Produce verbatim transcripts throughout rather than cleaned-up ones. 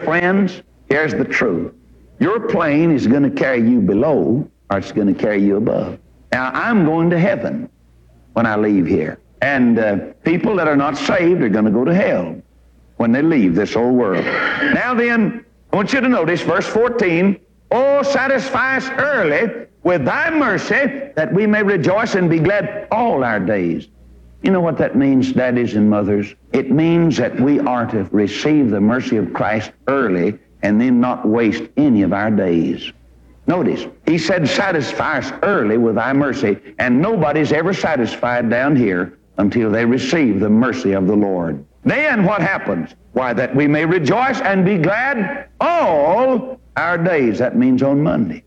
friends, here's the truth. Your plane is going to carry you below, or it's going to carry you above. Now, I'm going to heaven when I leave here. And uh, people that are not saved are going to go to hell when they leave this old world. Now then, I want you to notice verse fourteen, "Oh, satisfy us early with thy mercy, that we may rejoice and be glad all our days." You know what that means, daddies and mothers? It means that we are to receive the mercy of Christ early and then not waste any of our days. Notice, he said, satisfy us early with thy mercy, and nobody's ever satisfied down here until they receive the mercy of the Lord. Then what happens? Why, that we may rejoice and be glad all our days. That means on Monday.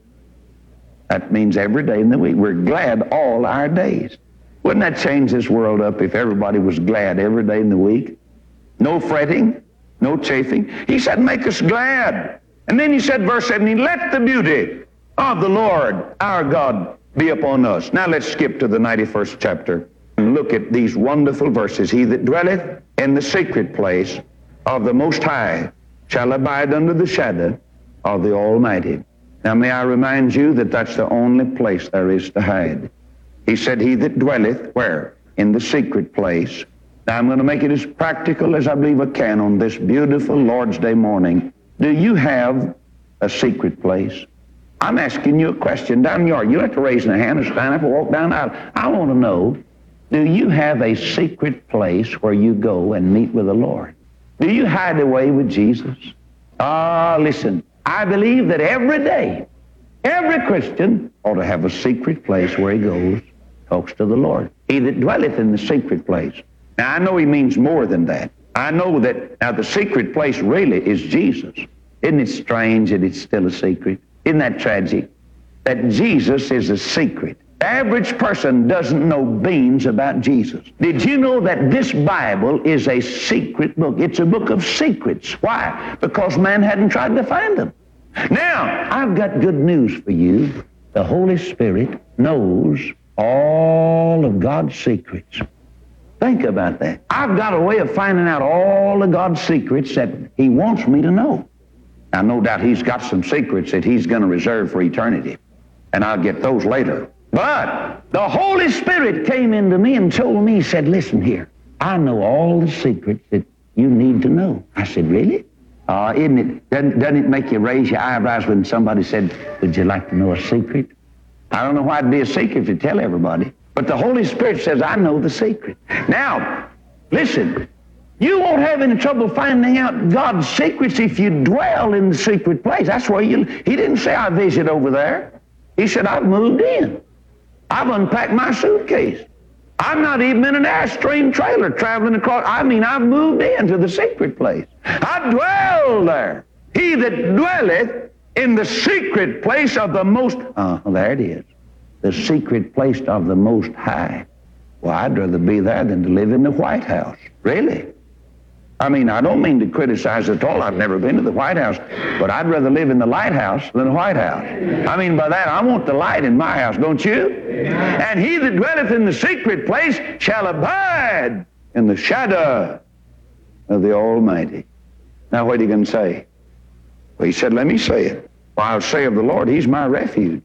That means every day in the week. We're glad all our days. Wouldn't that change this world up if everybody was glad every day in the week? No fretting, no chafing. He said, make us glad. And then he said, verse seventeen, let the beauty of the Lord our God be upon us. Now let's skip to the ninety-first chapter and look at these wonderful verses. He that dwelleth in the secret place of the Most High shall abide under the shadow of the Almighty. Now may I remind you that that's the only place there is to hide. He said, he that dwelleth, where? In the secret place. Now I'm going to make it as practical as I believe I can on this beautiful Lord's Day morning. Do you have a secret place? I'm asking you a question down the yard. You don't have to raise your hand or stand up or walk down the aisle. I want to know, do you have a secret place where you go and meet with the Lord? Do you hide away with Jesus? Ah, listen, I believe that every day, every Christian ought to have a secret place where he goes, talks to the Lord. He that dwelleth in the secret place. Now, I know he means more than that. I know that, now the secret place really is Jesus. Isn't it strange that it's still a secret? Isn't that tragic? That Jesus is a secret. The average person doesn't know beans about Jesus. Did you know that this Bible is a secret book? It's a book of secrets. Why? Because man hadn't tried to find them. Now, I've got good news for you. The Holy Spirit knows all of God's secrets. Think about that. I've got a way of finding out all of God's secrets that he wants me to know. Now, no doubt he's got some secrets that he's going to reserve for eternity, and I'll get those later. But the Holy Spirit came into me and told me, he said, listen here, I know all the secrets that you need to know. I said, really? Uh, isn't it, doesn't, doesn't it make you raise your eyebrows when somebody said, would you like to know a secret? I don't know why it'd be a secret to tell everybody. But the Holy Spirit says, I know the secret. Now, listen, you won't have any trouble finding out God's secrets if you dwell in the secret place. That's where you, he didn't say, I visit over there. He said, I've moved in. I've unpacked my suitcase. I'm not even in an Airstream trailer traveling across. I mean, I've moved into the secret place. I dwell there. He that dwelleth in the secret place of the Most... Uh, there it is. The secret place of the Most High. Well, I'd rather be there than to live in the White House. Really? I mean, I don't mean to criticize at all. I've never been to the White House, but I'd rather live in the lighthouse than the White House. I mean, by that, I want the light in my house, don't you? And he that dwelleth in the secret place shall abide in the shadow of the Almighty. Now, what are you going to say? Well, he said, let me say it. Well, I'll say of the Lord, he's my refuge.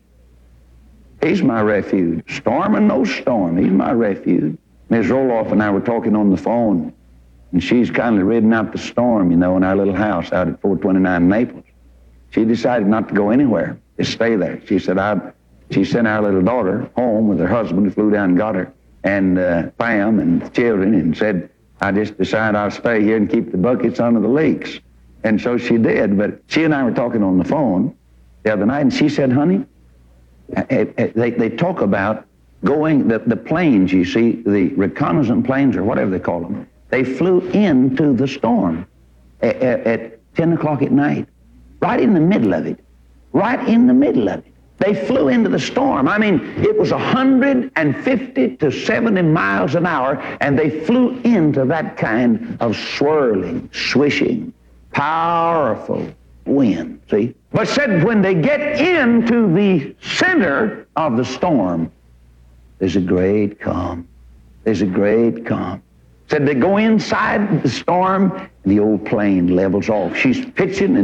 He's my refuge. Storm and no storm, he's my refuge. Miz Roloff and I were talking on the phone, and she's kindly ridden out the storm, you know, in our little house out at four twenty-nine Naples. She decided not to go anywhere, just stay there. She said, I, she sent our little daughter home with her husband, who flew down and got her, and uh, Pam and the children, and said, I just decided I'll stay here and keep the buckets under the leaks. And so she did, but she and I were talking on the phone the other night, and she said, honey, they, they talk about going, the, the planes, you see, the reconnaissance planes or whatever they call them, they flew into the storm at, at, at ten o'clock at night, right in the middle of it, right in the middle of it. They flew into the storm. I mean, it was one hundred fifty to seventy miles an hour, and they flew into that kind of swirling, swishing, powerful wind, see? But said when they get into the center of the storm, there's a great calm. There's a great calm. Said they go inside the storm, and the old plane levels off. She's pitching and